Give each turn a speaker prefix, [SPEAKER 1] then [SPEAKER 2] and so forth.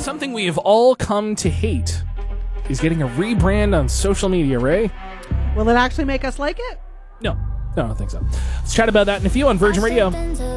[SPEAKER 1] something we have all come to hate is getting a rebrand on social media, Ray.
[SPEAKER 2] Will it actually make us like it?
[SPEAKER 1] No, I don't think so. Let's chat about that in a few on Virgin Radio.